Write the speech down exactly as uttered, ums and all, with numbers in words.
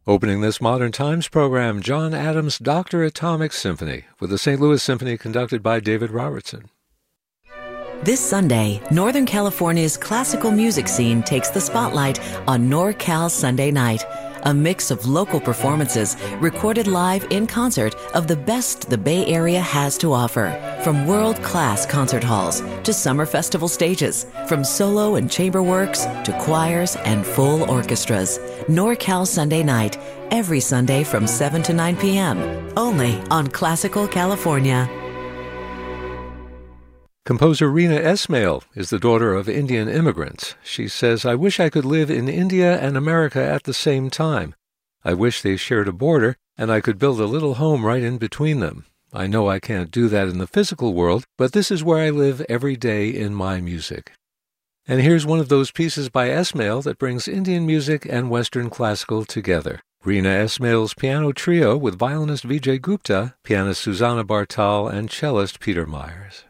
Opening this Modern Times program, John Adams' Doctor Atomic Symphony, with the Saint Louis Symphony conducted by David Robertson. This Sunday, Northern California's classical music scene takes the spotlight on NorCal Sunday Night, a mix of local performances recorded live in concert of the best the Bay Area has to offer. From world-class concert halls to summer festival stages, from solo and chamber works to choirs and full orchestras. NorCal Sunday Night, every Sunday from seven to nine p.m., only on Classical California. Composer Rina Esmail is the daughter of Indian immigrants. She says, "I wish I could live in India and America at the same time. I wish they shared a border and I could build a little home right in between them. I know I can't do that in the physical world, but this is where I live every day in my music." And here's one of those pieces by Esmail that brings Indian music and Western classical together. Rina Esmail's piano trio with violinist Vijay Gupta, pianist Susanna Bartal, and cellist Peter Myers.